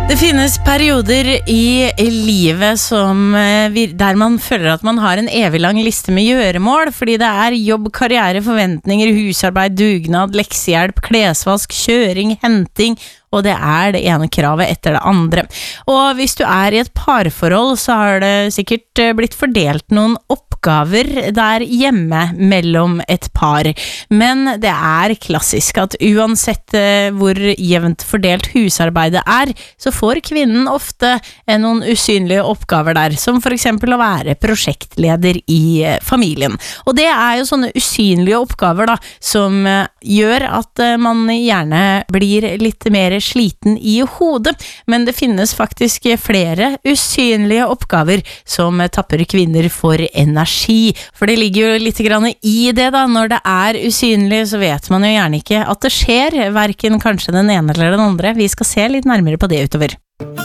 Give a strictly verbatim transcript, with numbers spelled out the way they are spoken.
Det finnes perioder i livet som, der man føler at man har en evig lang liste med gjøremål, fordi det er jobb, karriere, forventninger, husarbeid, dugnad, leksehjelp, klesvask, kjøring, henting, og det er det ene kravet etter det andre. Og hvis du er i et parforhold, så har det sikkert blitt fordelt noen oppgaver der hjemme mellom et par. Men det er klassisk at uansett hvor jevnt fordelt husarbeidet er, så får kvinnen ofte noen usynlige oppgaver der, som for eksempel å være prosjektleder i familien. Og det er jo sånne usynlige oppgaver da, som gjør at man gjerne blir litt mer sliten i hodet, men det finnes faktisk flere usynlige oppgaver som tapper kvinner for energi, for det ligger jo litt grann i det da, når det er usynlig så vet man jo gjerne ikke at det skjer, hverken kanskje den ene eller den andre. Vi skal se litt nærmere på det utover.